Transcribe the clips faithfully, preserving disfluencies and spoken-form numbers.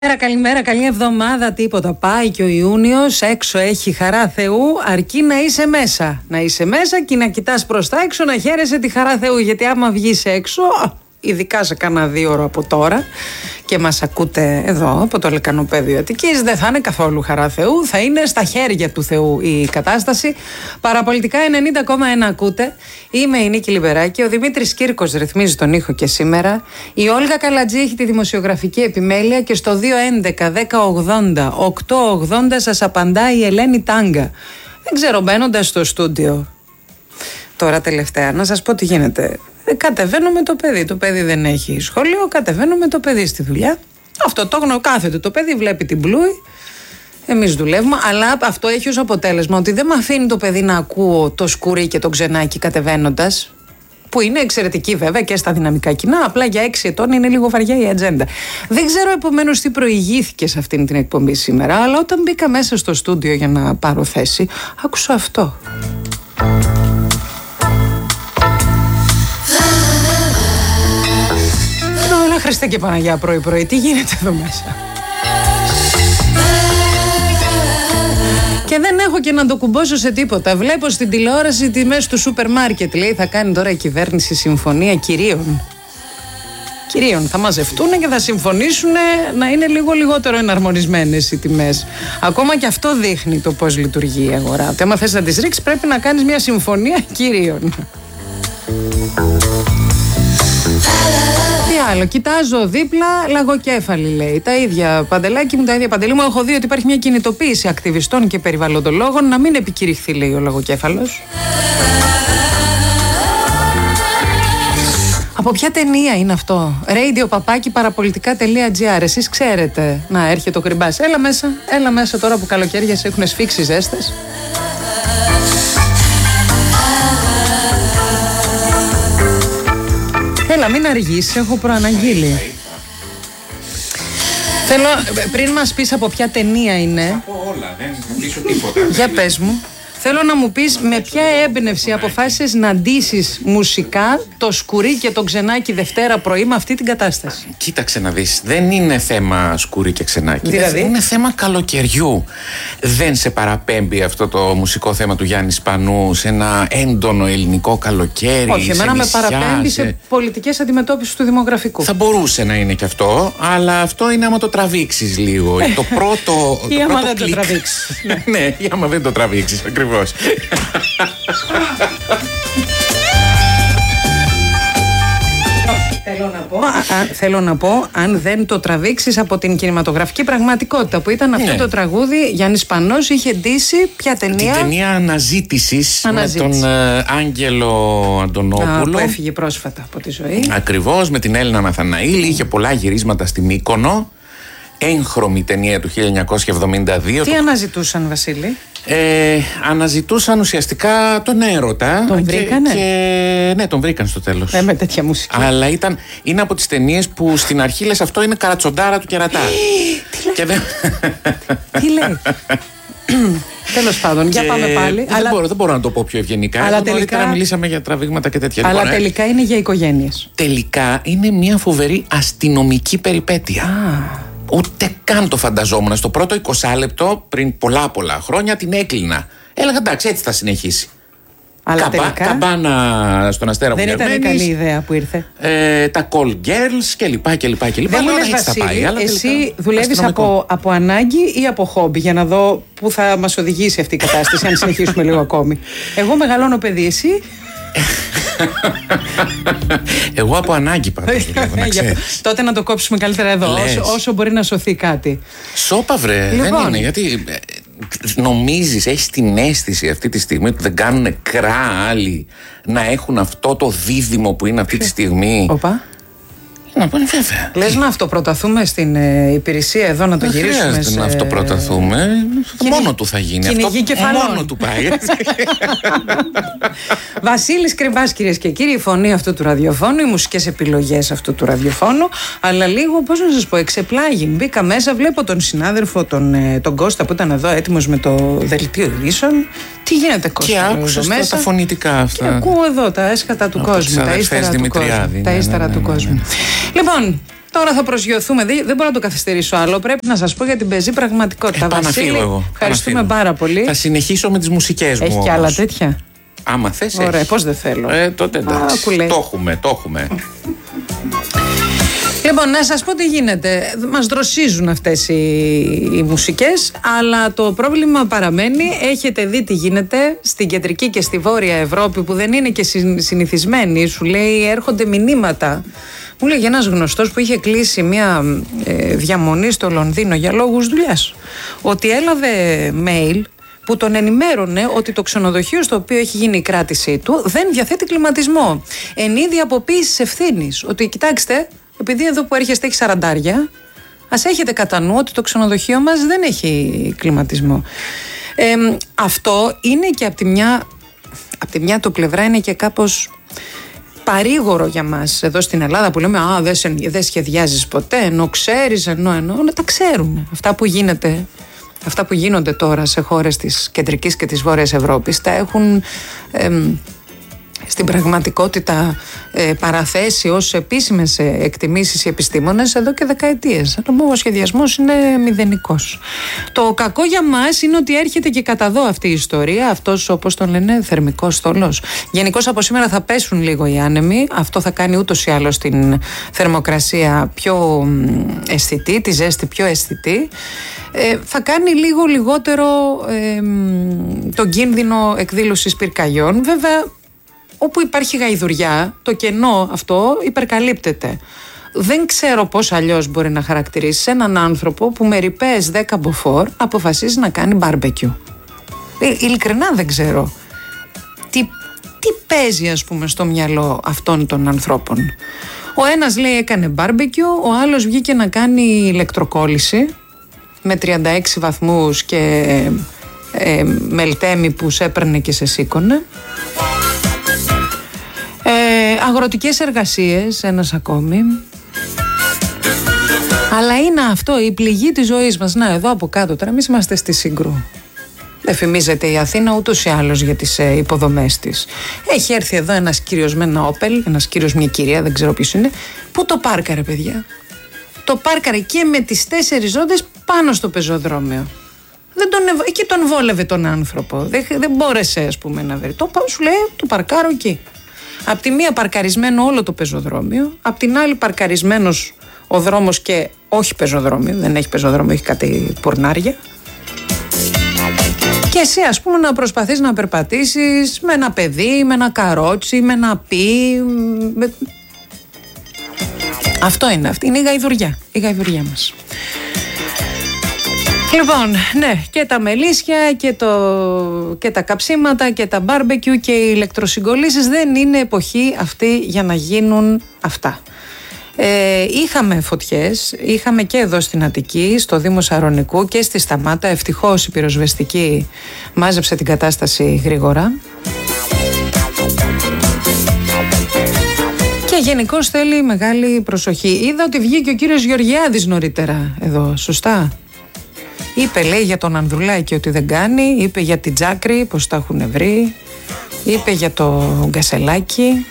Καλημέρα, καλημέρα, καλή εβδομάδα, τίποτα. Πάει και ο Ιούνιος, έξω έχει χαρά Θεού, αρκεί να είσαι μέσα. Να είσαι μέσα και να κοιτάς προς τα έξω, να χαίρεσαι τη χαρά Θεού. Γιατί άμα βγεις έξω, ειδικά σε κάνα δύο ώρα από τώρα, και μας ακούτε εδώ από το Λεκανοπέδιο Αττικής, δεν θα είναι καθόλου χαρά Θεού, θα είναι στα χέρια του Θεού η κατάσταση. Παραπολιτικά ενενήντα κόμμα ένα ακούτε. Είμαι η Νίκη Λιμπεράκη, ο Δημήτρης Κύρκος ρυθμίζει τον ήχο και σήμερα. Η Όλγα Καλατζή έχει τη δημοσιογραφική επιμέλεια και στο δύο έντεκα δέκα ογδόντα οκτώ ογδόντα σας απαντάει η Ελένη Τάγκα. Δεν ξέρω, μπαίνοντας στο στούντιο τώρα τελευταία, να σας πω τι γίνεται. Κατεβαίνω με το παιδί. Το παιδί δεν έχει σχολείο. Κατεβαίνω με το παιδί στη δουλειά. Αυτό το γνωρίζω. Κάθεται το παιδί, βλέπει την πλούη. Εμείς δουλεύουμε. Αλλά αυτό έχει ως αποτέλεσμα ότι δεν με αφήνει το παιδί να ακούω το σκουρί και το ξενάκι κατεβαίνοντας. Που είναι εξαιρετική βέβαια και στα δυναμικά κοινά. Απλά για έξι ετών είναι λίγο βαριά η ατζέντα. Δεν ξέρω επομένως τι προηγήθηκε σε αυτήν την εκπομπή σήμερα. Αλλά όταν μπήκα μέσα στο στούντιο για να πάρω θέση, άκουσα αυτό. Χριστέ και Παναγιά, πρωί-πρωί, τι γίνεται εδώ μέσα. Και δεν έχω και να το κουμπώσω σε τίποτα. Βλέπω στην τηλεόραση τιμές του σούπερ μάρκετ. Λέει θα κάνει τώρα η κυβέρνηση συμφωνία κυρίων. Κυρίων θα μαζευτούν και θα συμφωνήσουν να είναι λίγο λιγότερο εναρμονισμένες οι τιμές. Ακόμα και αυτό δείχνει το πώς λειτουργεί η αγορά. Ότι άμα θες να τις ρίξεις πρέπει να κάνεις μια συμφωνία κυρίων. Τι άλλο, κοιτάζω δίπλα, λαγοκέφαλη λέει. Τα ίδια παντελάκι μου, τα ίδια παντελή μου. Έχω δει ότι υπάρχει μια κινητοποίηση ακτιβιστών και περιβαλλοντολόγων να μην επικηρυχθεί, λέει ο λαγοκέφαλος. Από ποια ταινία είναι αυτό? radio παπάκι παραπολιτικά τελεία gr. Εσείς ξέρετε. Να έρχεται ο Κρυμπάς. Έλα μέσα, έλα μέσα τώρα που καλοκαίρια σε έχουν σφίξει ζέστες. Έλα, μην αργείς, έχω προαναγγείλει. Θέλω, πριν μας πεις από ποια ταινία είναι. Θα πω όλα, δεν θα πείσω τίποτα. Για πες μου. Θέλω να μου πεις με ποια έμπνευση αποφάσισες να ντύσεις μουσικά το σκουρί και το ξενάκι Δευτέρα πρωί με αυτή την κατάσταση. Κοίταξε να δεις, δεν είναι θέμα σκουρί και ξενάκι. Δηλαδή? Είναι θέμα καλοκαιριού. Δεν σε παραπέμπει αυτό το μουσικό θέμα του Γιάννη Σπανού σε ένα έντονο ελληνικό καλοκαίρι? Όχι, εμένα με παραπέμπει σε... σε πολιτικές αντιμετώπισης του δημογραφικού. Θα μπορούσε να είναι και αυτό, αλλά αυτό είναι άμα το τραβήξεις λίγο. Το πρώτο. Ή το άμα πρώτο δεν κλικ. το τραβήξεις. Ναι, ή άμα δεν το τραβήξεις, ακριβώς. Θέλω να, πω, α, θέλω να πω, αν δεν το τραβήξεις από την κινηματογραφική πραγματικότητα που ήταν αυτό, ναι, το τραγούδι. Γιάννης Σπανός είχε ντύσει ποια ταινία? Την ταινία Αναζήτησης, Αναζήτηση. με τον ε, Άγγελο Αντωνόπουλο. Α, που έφυγε πρόσφατα από τη ζωή. Ακριβώς, με την Έλληνα Ναθαναήλ. Είχε πολλά γυρίσματα στη Μύκονο. Έγχρωμη ταινία του χίλια εννιακόσια εβδομήντα δύο. Τι το... αναζητούσαν, Βασίλη? Ε, αναζητούσαν ουσιαστικά τον έρωτα. Τον και, βρήκανε? Και, ναι, τον βρήκαν στο τέλος. Ε, με τέτοια μουσική. Αλλά ήταν, είναι από τις ταινίες που στην αρχή λες αυτό είναι καρατσοντάρα του κερατά. Τι λέει? Τι λέει? Τέλος πάντων, για πάμε πάλι. Δεν, αλλά... μπορώ, δεν μπορώ να το πω πιο ευγενικά. Αλλά τελικά... τελικά μιλήσαμε για τραβήγματα και τέτοια. Αλλά λοιπόν, τελικά είναι για οικογένειες. Τελικά είναι μια φοβερή αστυνομική περιπέτεια. Α. Ούτε καν το φανταζόμουν. Στο πρώτο είκοσι λεπτό, πριν πολλά πολλά χρόνια, την έκλεινα. Έλεγα εντάξει, έτσι θα συνεχίσει. Αλλά Καμπά, τελικά καμπάνα στον Αστέρα δεν Βουλιαγμένης, ήταν καλή ιδέα που ήρθε. ε, τα call girls κλπ. κλπ, κλπ. Δεν μου λες, Βασίλη, εσύ δουλεύεις από, από ανάγκη ή από χόμπι, για να δω πού θα μας οδηγήσει αυτή η κατάσταση, αν συνεχίσουμε λίγο ακόμη. Εγώ μεγαλώνω παιδί, εσύ? Εγώ από ανάγκη πάντως δουλεύω, να ξέρεις. Τότε να το κόψουμε καλύτερα εδώ, όσο, όσο μπορεί να σωθεί κάτι. Σώπα βρε, Λοιπόν. δεν είναι, γιατί νομίζεις, έχεις την αίσθηση αυτή τη στιγμή ότι δεν κάνουν κρά άλλοι να έχουν αυτό το δίδυμο που είναι αυτή τη στιγμή? Οπα. Να πω, βέβαια. Λες να αυτοπροταθούμε στην ε, υπηρεσία εδώ, να το δεν γυρίσουμε χρειάζεται σε... να αυτοπροταθούμε. Κυνη... Μόνο του θα γίνει. Κυνηγή αυτό κεφαλών. μόνο του πάει. Βασίλης Κρυμπάς, κυρίες και κύριοι, η φωνή αυτού του ραδιοφώνου, οι μουσικές επιλογές αυτού του ραδιοφώνου. Αλλά λίγο, πώς να σας πω, εξεπλάγει. Μπήκα μέσα, βλέπω τον συνάδελφο, τον, τον Κώστα που ήταν εδώ έτοιμος με το δελτίο ειδήσεων. Τι γίνεται, Κώστα? Και άκουσες μέσα, τα φωνητικά αυτά. Και ακούω εδώ τα έσκατα του από κόσμου, τα ύστερα του κόσμου. Τα ύστερα του κόσμου. Λοιπόν, Τώρα θα προσγειωθούμε. Δεν, δεν μπορώ να το καθυστερήσω άλλο. Πρέπει να σας πω για την πεζή πραγματικότητα. Ε, Βασίλη, εγώ. ευχαριστούμε πάρα πολύ. Θα συνεχίσω με τις μουσικές μου. Έχει όμως. και άλλα τέτοια. Άμα θες. Ωραία, πώς δεν θέλω. Ε, τότε εντάξει. Α, το έχουμε, το έχουμε. Λοιπόν, να σας πω τι γίνεται. Μας δροσίζουν αυτές οι, οι μουσικές, αλλά το πρόβλημα παραμένει. Έχετε δει τι γίνεται στην κεντρική και στη βόρεια Ευρώπη, που δεν είναι και συνηθισμένοι. Σου λέει, έρχονται μηνύματα. Μου λέει ένας γνωστός που είχε κλείσει μια ε, διαμονή στο Λονδίνο για λόγους δουλειάς, ότι έλαβε mail που τον ενημέρωνε ότι το ξενοδοχείο στο οποίο έχει γίνει η κράτησή του δεν διαθέτει κλιματισμό. Εν είδη αποποίησης ευθύνης. Ότι κοιτάξτε, επειδή εδώ που έρχεστε έχει σαραντάρια, ας έχετε κατά νου ότι το ξενοδοχείο μας δεν έχει κλιματισμό. Ε, αυτό είναι και από τη μια, από τη μια το πλευρά είναι και κάπως παρήγορο για μας εδώ στην Ελλάδα, που λέμε «Α, δεν, δεν σχεδιάζεις ποτέ, ενώ ξέρεις, ενώ, ενώ». Όλα τα ξέρουμε. Αυτά που γίνεται, αυτά που γίνονται τώρα σε χώρες της κεντρικής και της βόρειας Ευρώπης τα έχουν ε, στην πραγματικότητα ε, παραθέσει ως επίσημες ε, εκτιμήσεις οι επιστήμονες εδώ και δεκαετίες. Αλλά ο σχεδιασμός είναι μηδενικός. Το κακό για μας είναι ότι έρχεται και κατά εδώ αυτή η ιστορία, αυτός, όπως τον λένε, θερμικός στόλος. Γενικώς από σήμερα θα πέσουν λίγο οι άνεμοι. Αυτό θα κάνει ούτως ή άλλως την θερμοκρασία πιο αισθητή, τη ζέστη πιο αισθητή. Ε, θα κάνει λίγο λιγότερο ε, τον κίνδυνο εκδήλωσης πυρκαγιών. Βέβαια, όπου υπάρχει γαϊδουριά, το κενό αυτό υπερκαλύπτεται. Δεν ξέρω πώς αλλιώς μπορεί να χαρακτηρίσει έναν άνθρωπο που με ρηπές δέκα μποφόρ αποφασίζει να κάνει μπάρμπεκιου. Ε, ειλικρινά δεν ξέρω. Τι, τι παίζει, ας πούμε, στο μυαλό αυτών των ανθρώπων. Ο ένας λέει έκανε μπάρμπεκιου, ο άλλος βγήκε να κάνει ηλεκτροκόλληση με τριάντα έξι βαθμούς και ε, ε, μελτέμι που σε έπαιρνε και σε σήκωνε. Ε, αγροτικές εργασίες, ένας ακόμη. Αλλά είναι αυτό η πληγή της ζωής μας. Να, εδώ από κάτω τώρα εμείς είμαστε στη Σύγκρου. Δεν φημίζεται η Αθήνα ούτως ή άλλως για τις ε, υποδομές της. Έχει έρθει εδώ ένας κύριος με ένα όπελ, ένας κύριος, μια κυρία, δεν ξέρω ποιος είναι, που το πάρκαρε, παιδιά. Το πάρκαρε και με τις τέσσερις ζώντες πάνω στο πεζοδρόμιο. Δεν τον, εκεί τον βόλευε τον άνθρωπο. Δεν, δεν μπόρεσε, ας πούμε, να βρει. Το σου λέει, το παρκάρω εκεί. Απ' τη μία παρκαρισμένο όλο το πεζοδρόμιο, απ' την άλλη παρκαρισμένος ο δρόμος και όχι πεζοδρόμιο, δεν έχει πεζοδρόμιο, έχει κάτι πουρνάρια. Και εσύ, ας πούμε, να προσπαθείς να περπατήσεις με ένα παιδί, με ένα καρότσι, με ένα πι. Με... Αυτό είναι, αυτή είναι η γαϊδουριά, η γαϊδουριά μας. Λοιπόν, ναι, και τα μελίσια και, το, και τα καψίματα και τα μπάρμπεκιου και οι ηλεκτροσυγκολλήσεις, δεν είναι εποχή αυτή για να γίνουν αυτά. Ε, είχαμε φωτιές, είχαμε και εδώ στην Αττική, στο Δήμο Σαρονικού και στη Σταμάτα. Ευτυχώς η πυροσβεστική μάζεψε την κατάσταση γρήγορα. Και γενικώς θέλει μεγάλη προσοχή. Είδα ότι βγήκε ο κύριος Γεωργιάδης νωρίτερα εδώ, σωστά? Είπε, λέει, για τον Ανδρουλάκη ότι δεν κάνει, είπε για την Τζάκρη πως τα έχουν βρει, είπε για το Γκασελάκη.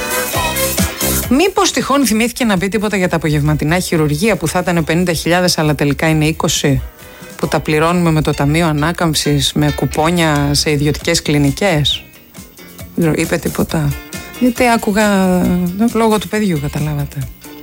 Μήπως τυχόν θυμήθηκε να πει τίποτα για τα απογευματινά χειρουργία που θα ήταν πενήντα χιλιάδες αλλά τελικά είναι είκοσι, που τα πληρώνουμε με το Ταμείο Ανάκαμψης με κουπόνια σε ιδιωτικές κλινικές? Είπε τίποτα? Γιατί άκουγα λόγω του παιδιού, καταλάβατε.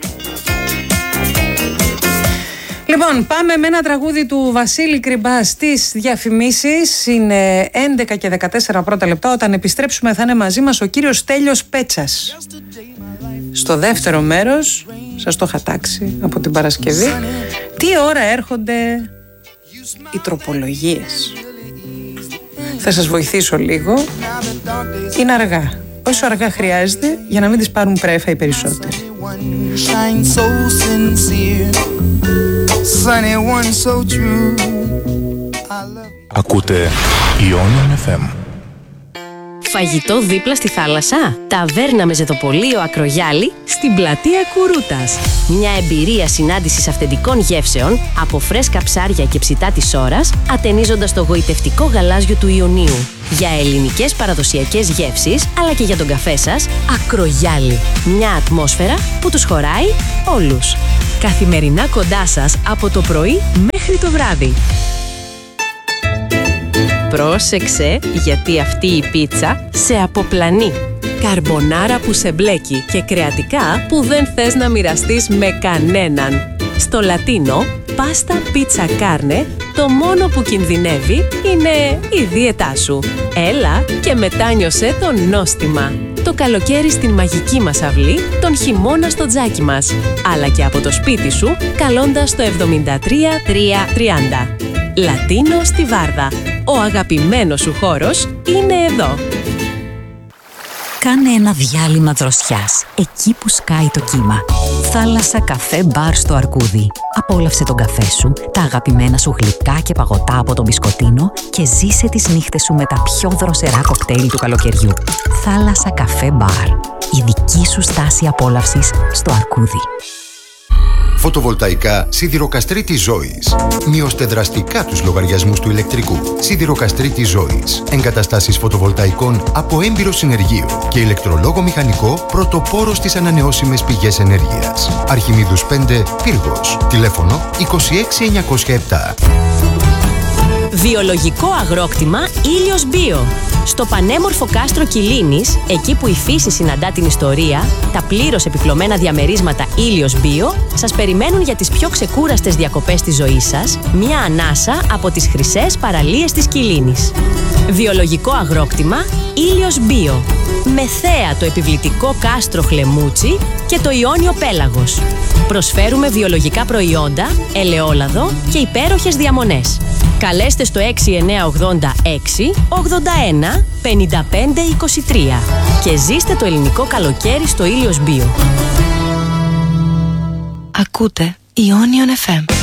Λοιπόν, πάμε με ένα τραγούδι του Βασίλη Κρυμπά στις διαφημίσεις. Είναι έντεκα και δεκατέσσερα πρώτα λεπτά. Όταν επιστρέψουμε θα είναι μαζί μας ο κύριος Στέλιος Πέτσας. Στο δεύτερο μέρος, σας το είχα τάξει από την Παρασκευή, τι ώρα έρχονται οι τροπολογίες. Θα σας βοηθήσω λίγο. Είναι αργά. Όσο αργά χρειάζεται για να μην τις πάρουν πρέφα οι περισσότεροι. Ακούτε Ionian εφ εμ. Φαγητό δίπλα στη θάλασσα. Ταβέρνα με ζετοπολείο Ακρογιάλη στην πλατεία Κουρούτας. Μια εμπειρία συνάντησης αυθεντικών γεύσεων από φρέσκα ψάρια και ψητά της ώρας, ατενίζοντας το γοητευτικό γαλάζιο του Ιωνίου. Για ελληνικές παραδοσιακές γεύσεις, αλλά και για τον καφέ σας, Ακρογιάλη. Μια ατμόσφαιρα που τους χωράει όλους. Καθημερινά κοντά σας από το πρωί μέχρι το βράδυ. Πρόσεξε, γιατί αυτή η πίτσα σε αποπλανεί. Καρμπονάρα που σε μπλέκει και κρεατικά που δεν θες να μοιραστείς με κανέναν. Στο Λατίνο, πάστα πίτσα κάρνε, το μόνο που κινδυνεύει είναι η δίαιτά σου. Έλα και μετάνιωσέ το νόστιμα. Το καλοκαίρι στην μαγική μας αυλή, τον χειμώνα στο τζάκι μας. Αλλά και από το σπίτι σου, καλώντας το εβδομήντα τρία τρία τριάντα. Λατίνο στη Βάρδα. Ο αγαπημένος σου χώρος είναι εδώ. Κάνε ένα διάλειμμα δροσιάς, εκεί που σκάει το κύμα. Θάλασσα καφέ μπαρ στο Αρκούδι. Απόλαυσε τον καφέ σου, τα αγαπημένα σου γλυκά και παγωτά από τον μπισκοτίνο και ζήσε τις νύχτες σου με τα πιο δροσερά κοκτέιλ του καλοκαιριού. Θάλασσα καφέ μπαρ. Η δική σου στάση απόλαυσης στο Αρκούδι. Φωτοβολταϊκά Σιδηροκαστρίτης Ζώης. Μειώστε δραστικά τους λογαριασμούς του ηλεκτρικού. Σιδηροκαστρίτης Ζώης. Εγκαταστάσεις φωτοβολταϊκών από έμπειρο συνεργείο και ηλεκτρολόγο μηχανικό πρωτοπόρο στις ανανεώσιμες πηγές ενέργειας. Αρχιμίδους πέντε, Πύργος. Τηλέφωνο είκοσι έξι εννιακόσια επτά. Βιολογικό αγρόκτημα Ήλιος Μπίο. Στο πανέμορφο κάστρο Κιλίνης, εκεί που η φύση συναντά την ιστορία, τα πλήρως επιπλωμένα διαμερίσματα Ήλιος Μπίο σας περιμένουν για τις πιο ξεκούραστες διακοπές της ζωής σας, μια ανάσα από τις χρυσές παραλίες της Κιλίνης. Βιολογικό αγρόκτημα Ήλιος Μπίο. Με θέα το επιβλητικό κάστρο Χλεμούτσι και το Ιόνιο Πέλαγος. Προσφέρουμε βιολογικά προϊόντα, ελαιόλαδο και υπέροχες διαμονές. Καλέστε στο έξι εννιά ογδόντα έξι ογδόντα ένα πενήντα πέντε είκοσι τρία και ζήστε το ελληνικό καλοκαίρι στο Ήλιος Μπίο. Ακούτε Ionion εφ εμ.